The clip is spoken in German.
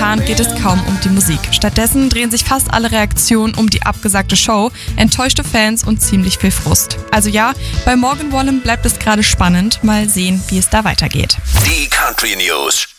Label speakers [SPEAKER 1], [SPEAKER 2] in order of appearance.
[SPEAKER 1] momentan geht es kaum um die Musik. Stattdessen drehen sich fast alle Reaktionen um die abgesagte Show, enttäuschte Fans und ziemlich viel Frust. Also ja, bei Morgan Wallen bleibt es gerade spannend. Mal sehen, wie es da weitergeht.
[SPEAKER 2] Die Country News.